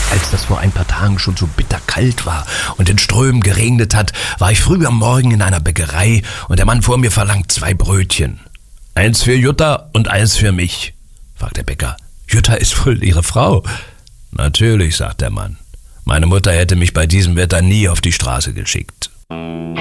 Als das vor ein paar Tagen schon so bitterkalt war und in Strömen geregnet hat, war ich früh am Morgen in einer Bäckerei und der Mann vor mir verlangt 2 Brötchen. 1 für Jutta und 1 für mich, fragt der Bäcker. Jutta ist wohl Ihre Frau? Natürlich, sagt der Mann. Meine Mutter hätte mich bei diesem Wetter nie auf die Straße geschickt.